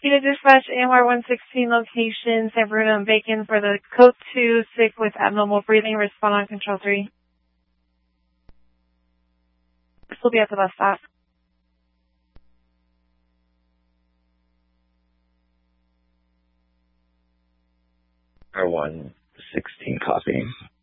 Unit dispatch, AMR 116 location, San Bruno and Bacon for the code 2, sick with abnormal breathing, respond on control 3. This will be at the bus stop. R116 copy.